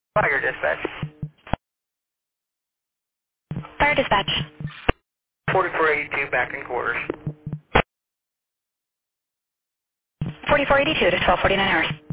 Fire dispatch. Fire dispatch. 4482 back in quarters. 4482 to 1249 hours.